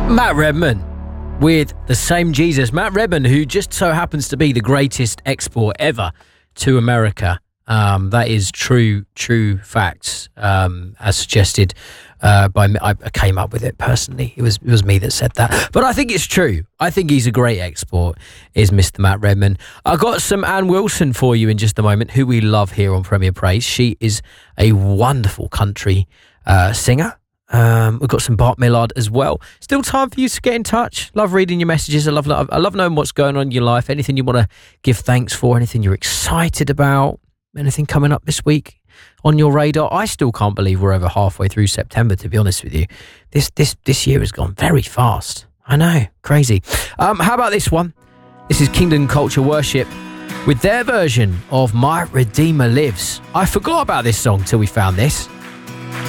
Matt Redman with The Same Jesus. Matt Redman, who just so happens to be the greatest export ever to America. That is true facts, as suggested by me. I came up with it personally. It was me that said that. But I think it's true. I think he's a great export, is Mr. Matt Redman. I got some Ann Wilson for you in just a moment, who we love here on Premier Praise. She is a wonderful country singer. We've got some Bart Millard as well. Still time for you to get in touch. Love reading your messages. I love knowing what's going on in your life. Anything you want to give thanks for, anything you're excited about, anything coming up this week on your radar. I still can't believe we're over halfway through September, to be honest with you. This year has gone very fast. I know, crazy. How about this one? This is Kingdom Culture Worship with their version of My Redeemer Lives. I forgot about this song till we found this.